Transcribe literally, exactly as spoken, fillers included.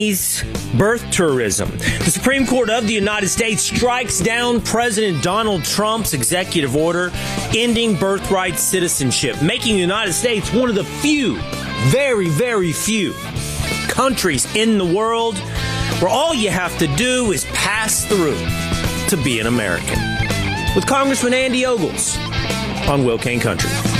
birth tourism. The Supreme Court of the United States strikes down President Donald Trump's executive order ending birthright citizenship, making the United States one of the few, very, very few countries in the world where all you have to do is pass through to be an American. With Congressman Andy Ogles on Will Cain Country.